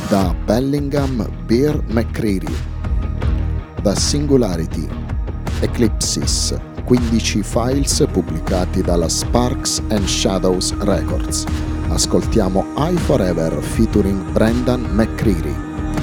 Da Bellingham Bear McCreary, da Singularity Eclipsis, 15 files pubblicati dalla Sparks and Shadows Records. Ascoltiamo I Forever featuring Brendan McCreary.